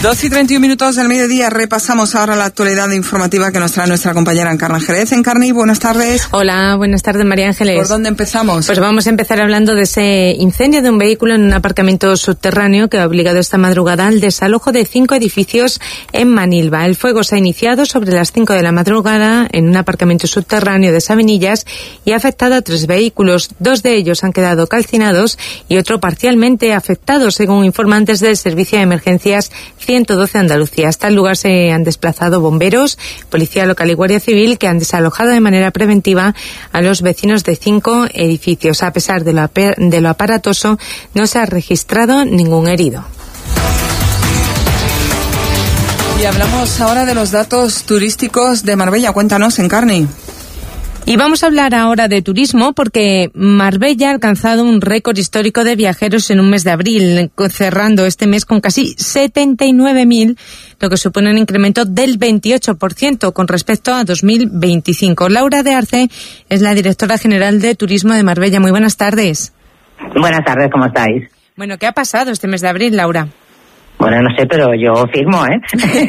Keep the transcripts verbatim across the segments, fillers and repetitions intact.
doce y treinta y uno minutos del mediodía. Repasamos ahora la actualidad informativa que nos trae nuestra compañera Encarna Jerez. Encarni, buenas tardes. Hola, buenas tardes, María Ángeles. ¿Por dónde empezamos? Pues vamos a empezar hablando de ese incendio de un vehículo en un aparcamiento subterráneo que ha obligado esta madrugada al desalojo de cinco edificios en Manilva. El fuego se ha iniciado sobre las cinco de la madrugada en un aparcamiento subterráneo de Sabenillas y ha afectado a tres vehículos. Dos de ellos han quedado calcinados y otro parcialmente afectado, según informantes del Servicio de Emergencias ciento doce Andalucía. Hasta el lugar se han desplazado bomberos, policía local y guardia civil, que han desalojado de manera preventiva a los vecinos de cinco edificios. A pesar de lo, de lo aparatoso, no se ha registrado ningún herido. Y hablamos ahora de los datos turísticos de Marbella. Cuéntanos, Encarni. Y vamos a hablar ahora de turismo porque Marbella ha alcanzado un récord histórico de viajeros en un mes de abril, cerrando este mes con casi setenta y nueve mil, lo que supone un incremento del veintiocho por ciento con respecto a dos mil veinticinco. Laura de Arce es la directora general de Turismo de Marbella. Muy buenas tardes. Buenas tardes, ¿cómo estáis? Bueno, ¿qué ha pasado este mes de abril, Laura? Bueno, no sé, pero yo firmo, ¿eh?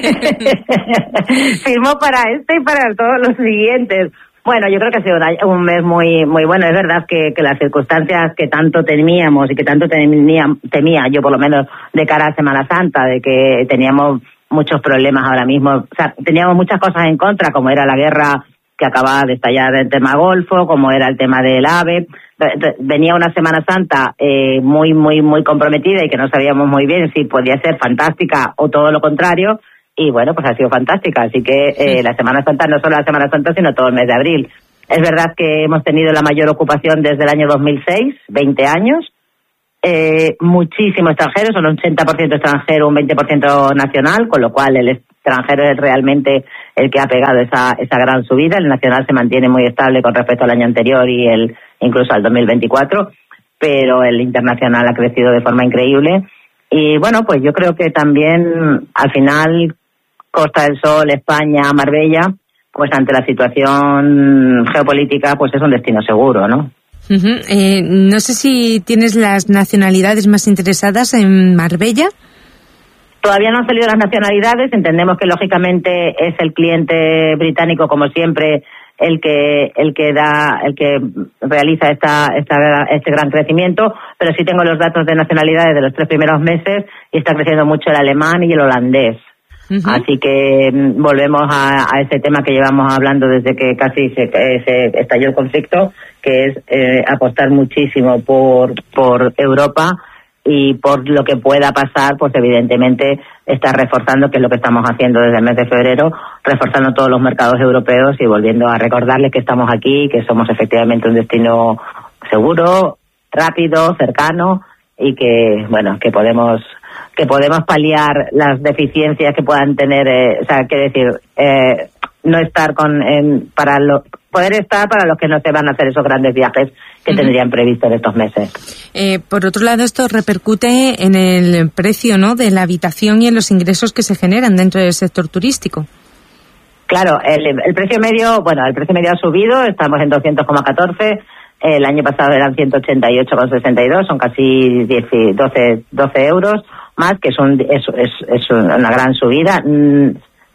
Firmo para este y para todos los siguientes. Bueno, yo creo que ha sido un mes muy muy bueno. Es verdad que, que las circunstancias que tanto temíamos y que tanto temía, temía, yo por lo menos de cara a Semana Santa, de que teníamos muchos problemas ahora mismo. O sea, teníamos muchas cosas en contra, como era la guerra que acababa de estallar el tema Golfo, como era el tema del AVE. Venía una Semana Santa eh, muy, muy, muy comprometida y que no sabíamos muy bien si podía ser fantástica o todo lo contrario. Y bueno, pues ha sido fantástica. Así que eh, la Semana Santa, no solo la Semana Santa, sino todo el mes de abril. Es verdad que hemos tenido la mayor ocupación desde el año dos mil seis, veinte años. Eh, muchísimo extranjero, son un ochenta por ciento extranjero, un veinte por ciento nacional, con lo cual el extranjero es realmente el que ha pegado esa, esa gran subida. El nacional se mantiene muy estable con respecto al año anterior y el incluso al dos mil veinticuatro, pero el internacional ha crecido de forma increíble. Y bueno, pues yo creo que también al final Costa del Sol, España, Marbella, pues ante la situación geopolítica, pues es un destino seguro, ¿no? Uh-huh. Eh, no sé si tienes las nacionalidades más interesadas en Marbella. Todavía no han salido las nacionalidades. Entendemos que lógicamente es el cliente británico, como siempre, el que el que da el que realiza esta, esta este gran crecimiento, pero sí tengo los datos de nacionalidades de los tres primeros meses y está creciendo mucho el alemán y el holandés. Uh-huh. Así que mm, volvemos a, a ese tema que llevamos hablando desde que casi se, se estalló el conflicto, que es eh, apostar muchísimo por por Europa y por lo que pueda pasar, pues evidentemente está reforzando, que es lo que estamos haciendo desde el mes de febrero, reforzando todos los mercados europeos y volviendo a recordarles que estamos aquí, que somos efectivamente un destino seguro, rápido, cercano y que, bueno, que podemos que podemos paliar las deficiencias que puedan tener, eh, o sea, quiero decir, eh, no estar con, en, para lo, poder estar para los que no se van a hacer esos grandes viajes que uh-huh. tendrían previsto en estos meses. Eh, por otro lado, esto repercute en el precio, ¿no?, de la habitación y en los ingresos que se generan dentro del sector turístico. Claro, el, el precio medio, bueno, el precio medio ha subido, estamos en doscientos coma catorce, el año pasado eran ciento ochenta y ocho coma sesenta y dos, son casi diez, doce, doce euros más, que es, un, es, es, es una gran subida. Mm,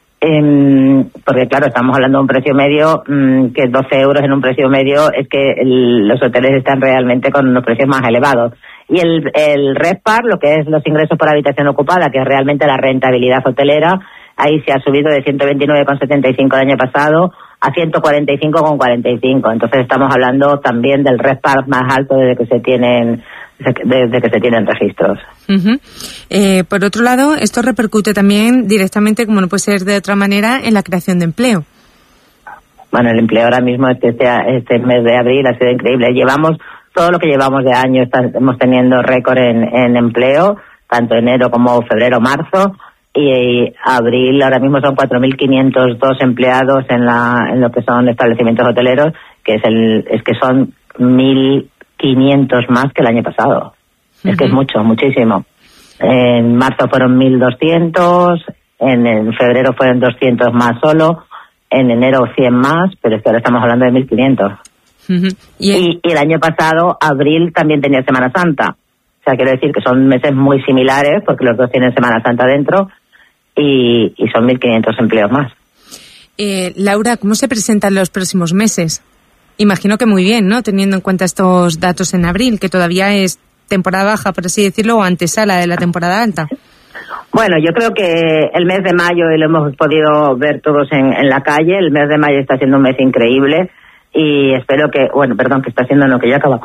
Eh, porque claro, estamos hablando de un precio medio, mmm, que doce euros en un precio medio es que el, los hoteles están realmente con unos precios más elevados. Y el, el RevPAR, lo que es los ingresos por habitación ocupada, que es realmente la rentabilidad hotelera, ahí se ha subido de ciento veintinueve coma setenta y cinco el año pasado a ciento cuarenta y cinco coma cuarenta y cinco. Entonces estamos hablando también del RevPAR más alto desde que se tienen desde que se tienen registros. Uh-huh. Eh, por otro lado, esto repercute también directamente, como no puede ser de otra manera, en la creación de empleo. Bueno, el empleo ahora mismo este, este, este mes de abril ha sido increíble. Llevamos todo lo que llevamos de año, estamos teniendo récord en, en empleo, tanto enero como febrero, marzo, y, y abril ahora mismo son cuatro mil quinientos dos empleados en la en lo que son establecimientos hoteleros, que es el es que son mil quinientos más que el año pasado. Uh-huh. Es que es mucho, muchísimo. En marzo fueron mil doscientos, en, en febrero fueron doscientos más solo, en enero cien más, pero es que ahora estamos hablando de mil quinientos. Uh-huh. ¿Y, el... y, y el año pasado, abril, también tenía Semana Santa. O sea, quiero decir que son meses muy similares, porque los dos tienen Semana Santa dentro, y, y son mil quinientos empleos más. Eh, Laura, ¿cómo se presentan los próximos meses? Imagino que muy bien, ¿no? Teniendo en cuenta estos datos en abril, que todavía es temporada baja, por así decirlo, o antesala de la temporada alta. Bueno, yo creo que el mes de mayo, y lo hemos podido ver todos en, en la calle, el mes de mayo está siendo un mes increíble y espero que, bueno, perdón, que está siendo, no, que ya acaba.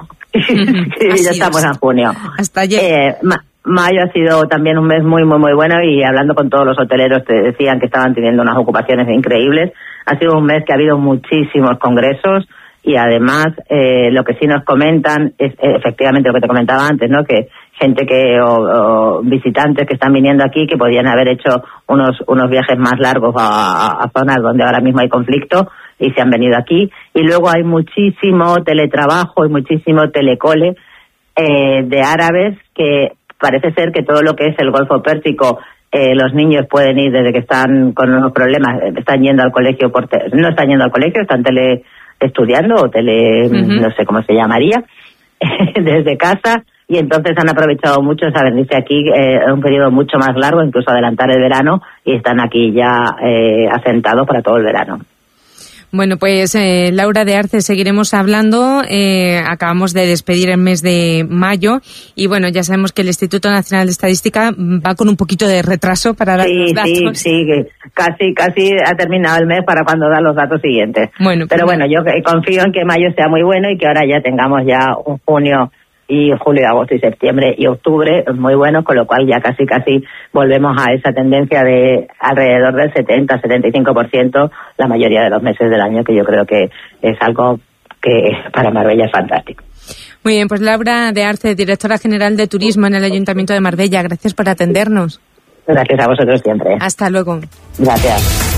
Ya estamos en junio. Hasta ayer. Eh, ma- mayo ha sido también un mes muy, muy, muy bueno y hablando con todos los hoteleros te decían que estaban teniendo unas ocupaciones increíbles. Ha sido un mes que ha habido muchísimos congresos y además eh, lo que sí nos comentan es eh, efectivamente lo que te comentaba antes, ¿no? Que gente que o, o visitantes que están viniendo aquí que podían haber hecho unos unos viajes más largos a, a, a zonas donde ahora mismo hay conflicto y se han venido aquí. Y luego hay muchísimo teletrabajo y muchísimo telecole eh, de árabes que parece ser que todo lo que es el Golfo Pérsico, eh, los niños pueden ir desde que están con unos problemas, están yendo al colegio, por te- no están yendo al colegio, están tele estudiando o tele, uh-huh. no sé cómo se llamaría, desde casa, y entonces han aprovechado mucho esa venirse aquí eh, un periodo mucho más largo, incluso adelantar el verano, y están aquí ya eh, asentados para todo el verano. Bueno, pues eh, Laura de Arce, seguiremos hablando. Eh, acabamos de despedir el mes de mayo y bueno, ya sabemos que el Instituto Nacional de Estadística va con un poquito de retraso para dar sí, los datos. Sí, sí, casi, casi ha terminado el mes para cuando da los datos siguientes. Bueno, pero bueno, yo confío en que mayo sea muy bueno y que ahora ya tengamos ya un junio y julio, agosto y septiembre y octubre muy buenos, con lo cual ya casi casi volvemos a esa tendencia de alrededor del setenta, setenta y cinco por ciento la mayoría de los meses del año, que yo creo que es algo que para Marbella es fantástico. Muy bien, pues Laura de Arce, directora general de Turismo en el Ayuntamiento de Marbella, gracias por atendernos. Gracias a vosotros siempre. Hasta luego. Gracias.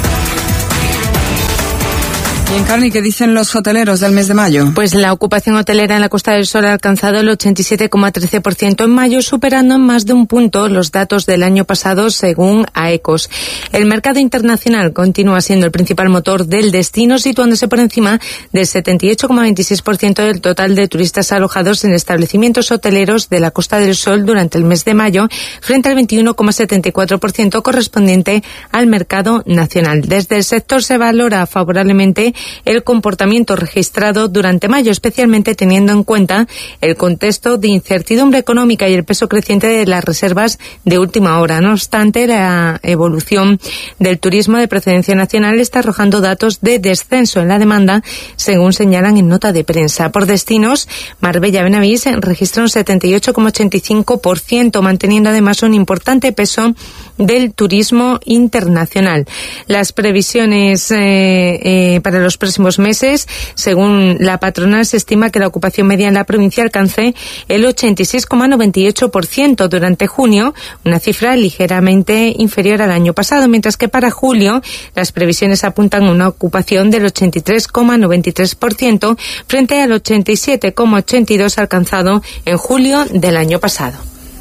Y en Carni, ¿qué dicen los hoteleros del mes de mayo? Pues la ocupación hotelera en la Costa del Sol ha alcanzado el ochenta y siete coma trece por ciento en mayo, superando en más de un punto los datos del año pasado, según AECOS. El mercado internacional continúa siendo el principal motor del destino, situándose por encima del setenta y ocho coma veintiséis por ciento del total de turistas alojados en establecimientos hoteleros de la Costa del Sol durante el mes de mayo, frente al veintiuno coma setenta y cuatro por ciento correspondiente al mercado nacional. Desde el sector se valora favorablemente el comportamiento registrado durante mayo, especialmente teniendo en cuenta el contexto de incertidumbre económica y el peso creciente de las reservas de última hora. No obstante, la evolución del turismo de procedencia nacional está arrojando datos de descenso en la demanda, según señalan en nota de prensa. Por destinos, Marbella-Benavís registra un setenta y ocho coma ochenta y cinco por ciento, manteniendo además un importante peso del turismo internacional. Las previsiones eh, eh, para los próximos meses, según la patronal, se estima que la ocupación media en la provincia alcance el ochenta y seis coma noventa y ocho por ciento durante junio, una cifra ligeramente inferior al año pasado, mientras que para julio las previsiones apuntan a una ocupación del ochenta y tres coma noventa y tres por ciento frente al ochenta y siete coma ochenta y dos por ciento alcanzado en julio del año pasado.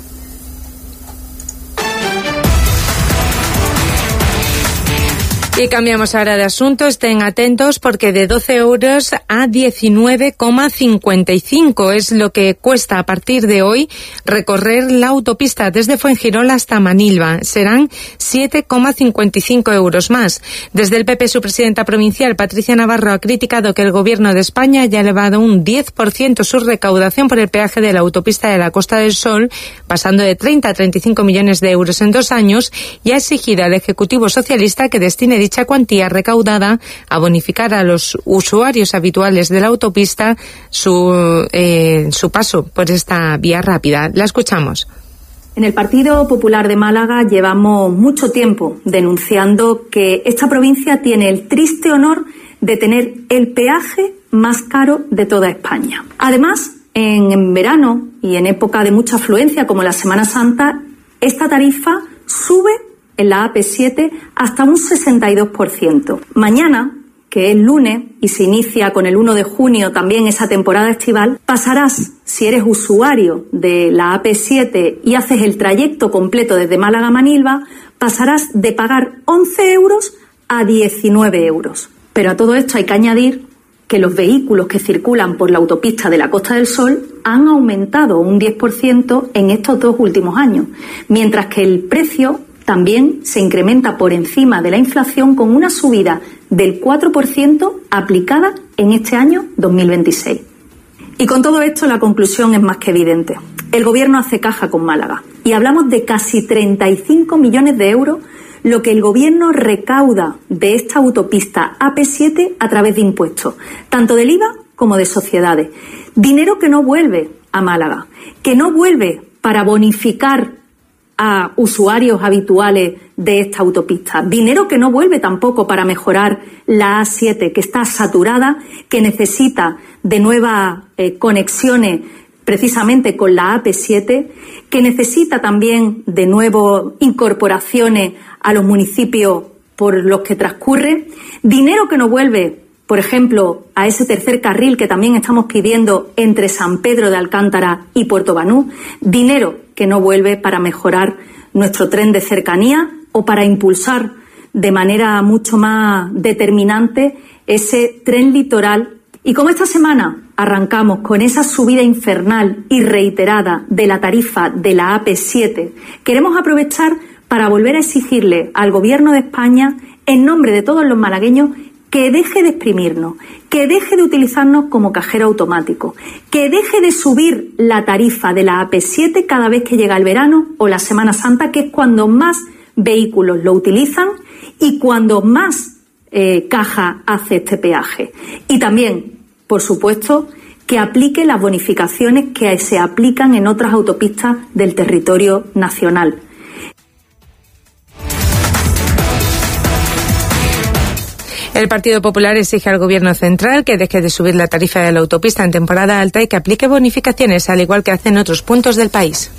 Y cambiamos ahora de asunto. Estén atentos porque de doce euros a diecinueve coma cincuenta y cinco es lo que cuesta a partir de hoy recorrer la autopista desde Fuengirola hasta Manilva. Serán siete coma cincuenta y cinco euros más. Desde el P P, su presidenta provincial, Patricia Navarro, ha criticado que el Gobierno de España haya elevado un diez por ciento su recaudación por el peaje de la autopista de la Costa del Sol, pasando de treinta a treinta y cinco millones de euros en dos años, y ha exigido al Ejecutivo socialista que destine dicha cuantía recaudada a bonificar a los usuarios habituales de la autopista su, eh, su paso por esta vía rápida. La escuchamos. En el Partido Popular de Málaga llevamos mucho tiempo denunciando que esta provincia tiene el triste honor de tener el peaje más caro de toda España. Además, en, en verano y en época de mucha afluencia como la Semana Santa, esta tarifa sube en la A P siete hasta un sesenta y dos por ciento. Mañana, que es lunes y se inicia con el uno de junio también esa temporada estival, pasarás, si eres usuario de la A P siete y haces el trayecto completo desde Málaga a Manilva, pasarás de pagar once euros a diecinueve euros. Pero a todo esto hay que añadir que los vehículos que circulan por la autopista de la Costa del Sol han aumentado un diez por ciento en estos dos últimos años, mientras que el precio también se incrementa por encima de la inflación con una subida del cuatro por ciento aplicada en este año dos mil veintiséis. Y con todo esto la conclusión es más que evidente. El Gobierno hace caja con Málaga y hablamos de casi treinta y cinco millones de euros lo que el Gobierno recauda de esta autopista A P siete a través de impuestos, tanto del I V A como de sociedades. Dinero que no vuelve a Málaga, que no vuelve para bonificar a usuarios habituales de esta autopista. Dinero que no vuelve tampoco para mejorar la A siete, que está saturada, que necesita de nuevas eh, conexiones precisamente con la A P siete, que necesita también de nuevas incorporaciones a los municipios por los que transcurre. Dinero que no vuelve, por ejemplo, a ese tercer carril que también estamos pidiendo entre San Pedro de Alcántara y Puerto Banús. Dinero que no vuelve para mejorar nuestro tren de cercanía o para impulsar de manera mucho más determinante ese tren litoral. Y como esta semana arrancamos con esa subida infernal y reiterada de la tarifa de la A P siete, queremos aprovechar para volver a exigirle al Gobierno de España, en nombre de todos los malagueños, que deje de exprimirnos, que deje de utilizarnos como cajero automático, que deje de subir la tarifa de la A P siete cada vez que llega el verano o la Semana Santa, que es cuando más vehículos lo utilizan y cuando más eh, caja hace este peaje. Y también, por supuesto, que aplique las bonificaciones que se aplican en otras autopistas del territorio nacional. El Partido Popular exige al Gobierno central que deje de subir la tarifa de la autopista en temporada alta y que aplique bonificaciones, al igual que hace en otros puntos del país.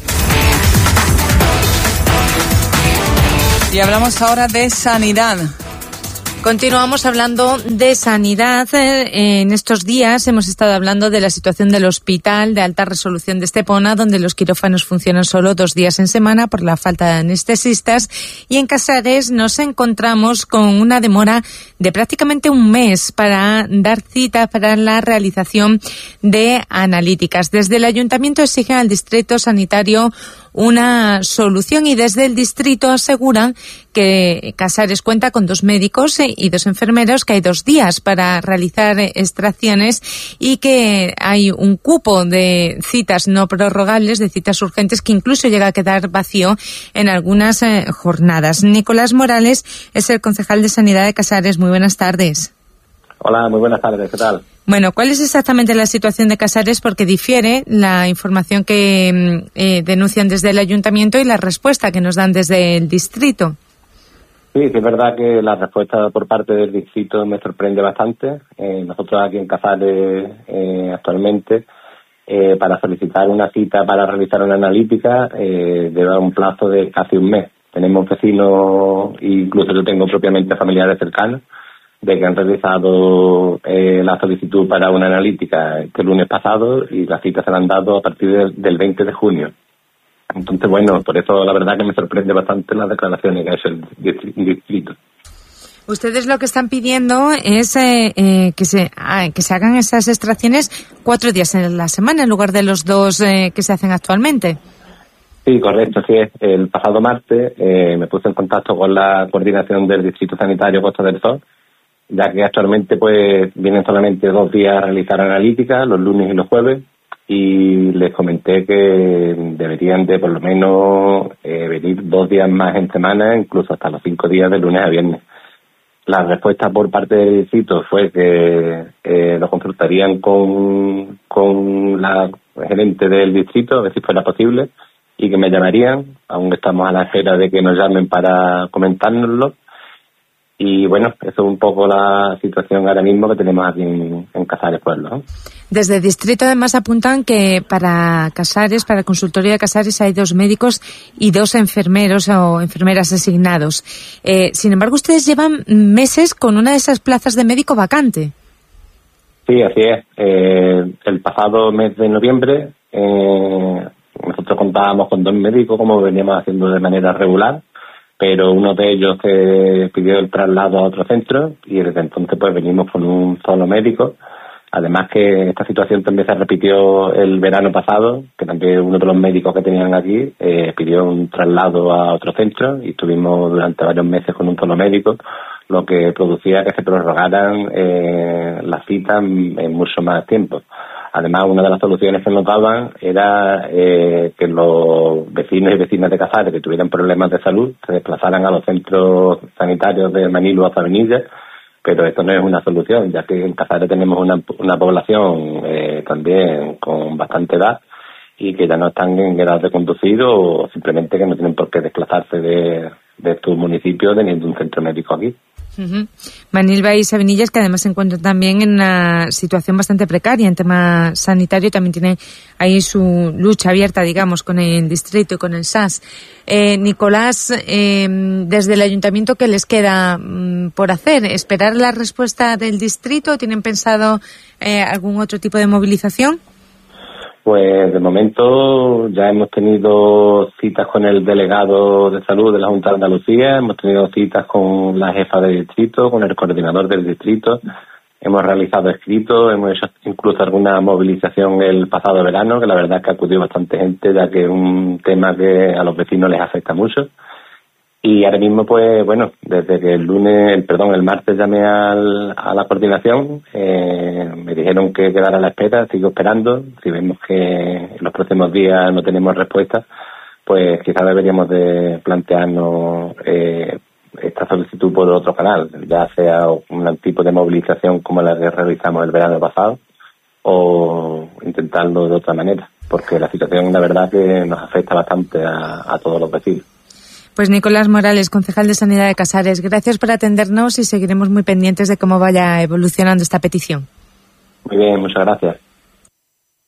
Y hablamos ahora de sanidad. Continuamos hablando de sanidad. En estos días hemos estado hablando de la situación del hospital de alta resolución de Estepona, donde los quirófanos funcionan solo dos días en semana por la falta de anestesistas. Y en Casares nos encontramos con una demora de prácticamente un mes para dar cita para la realización de analíticas. Desde el Ayuntamiento exigen al Distrito Sanitario una solución y desde el distrito aseguran que Casares cuenta con dos médicos y dos enfermeros, que hay dos días para realizar extracciones y que hay un cupo de citas no prorrogables, de citas urgentes, que incluso llega a quedar vacío en algunas eh, jornadas. Nicolás Morales es el concejal de Sanidad de Casares. Muy buenas tardes. Hola, muy buenas tardes. ¿Qué tal? Bueno, ¿cuál es exactamente la situación de Casares? Porque difiere la información que eh, denuncian desde el Ayuntamiento y la respuesta que nos dan desde el distrito. Sí, sí, es verdad que la respuesta por parte del distrito me sorprende bastante. Eh, nosotros aquí en Casares eh, actualmente, eh, para solicitar una cita para realizar una analítica, eh, lleva un plazo de casi un mes. Tenemos vecinos, incluso yo tengo propiamente familiares cercanos, de que han realizado eh, la solicitud para una analítica este lunes pasado y las citas se la han dado a partir de, del veinte de junio. Entonces, bueno, por eso la verdad que me sorprende bastante las declaraciones que ha hecho el distrito. Ustedes lo que están pidiendo es eh, eh, que se ah, que se hagan esas extracciones cuatro días en la semana en lugar de los dos eh, que se hacen actualmente. Sí, correcto, sí es. El pasado martes eh, me puse en contacto con la coordinación del Distrito Sanitario Costa del Sol, ya que actualmente pues vienen solamente dos días a realizar analíticas, los lunes y los jueves, y les comenté que deberían de por lo menos eh, venir dos días más en semana, incluso hasta los cinco días de lunes a viernes. La respuesta por parte del distrito fue que eh, lo consultarían con, con la gerente del distrito, a ver si fuera posible, y que me llamarían. Aún estamos a la espera de que nos llamen para comentárnoslo. Y bueno, eso es un poco la situación ahora mismo que tenemos aquí en, en Casares Pueblo, ¿no? Desde el distrito además apuntan que para Casares, para el consultorio de Casares, hay dos médicos y dos enfermeros o enfermeras asignados. Eh, sin embargo, ustedes llevan meses con una de esas plazas de médico vacante. Sí, así es. Eh, el pasado mes de noviembre eh, nosotros contábamos con dos médicos, como veníamos haciendo de manera regular, pero uno de ellos se pidió el traslado a otro centro y desde entonces pues venimos con un solo médico. Además que esta situación también se repitió el verano pasado, que también uno de los médicos que tenían aquí eh, pidió un traslado a otro centro y estuvimos durante varios meses con un solo médico, lo que producía que se prorrogaran eh, las citas en, en mucho más tiempo. Además, una de las soluciones que nos daban era eh, que los vecinos y vecinas de Casares que tuvieran problemas de salud se desplazaran a los centros sanitarios de Manilva o Zavenilla, pero esto no es una solución, ya que en Casares tenemos una, una población eh, también con bastante edad y que ya no están en edad de conducir o simplemente que no tienen por qué desplazarse de, de estos municipios teniendo un centro médico aquí. Uh-huh. Manilva y Sabenillas, que además se encuentran también en una situación bastante precaria en tema sanitario, también tiene ahí su lucha abierta, digamos, con el distrito y con el S A S. Eh, Nicolás, eh, desde el ayuntamiento, ¿qué les queda mm, por hacer? ¿Esperar la respuesta del distrito? ¿Tienen pensado eh, algún otro tipo de movilización? Pues de momento ya hemos tenido citas con el delegado de salud de la Junta de Andalucía, hemos tenido citas con la jefa del distrito, con el coordinador del distrito, hemos realizado escritos, hemos hecho incluso alguna movilización el pasado verano, que la verdad es que acudió bastante gente, ya que es un tema que a los vecinos les afecta mucho. Y ahora mismo, pues bueno, desde que el lunes, el, perdón, el martes llamé al, a la coordinación, eh, me dijeron que quedara a la espera, sigo esperando. Si vemos que en los próximos días no tenemos respuesta, pues quizás deberíamos de plantearnos eh, esta solicitud por otro canal, ya sea un tipo de movilización como la que realizamos el verano pasado, o intentarlo de otra manera, porque la situación, la verdad, que nos afecta bastante a, a todos los vecinos. Pues Nicolás Morales, concejal de Sanidad de Casares, gracias por atendernos y seguiremos muy pendientes de cómo vaya evolucionando esta petición. Muy bien, muchas gracias.